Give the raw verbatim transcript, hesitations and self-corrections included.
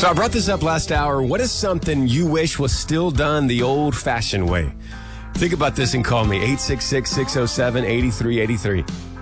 So I brought this up last hour. What is something you wish was still done the old-fashioned way? Think about this and call me, eight six six, six oh seven, eight three eight three.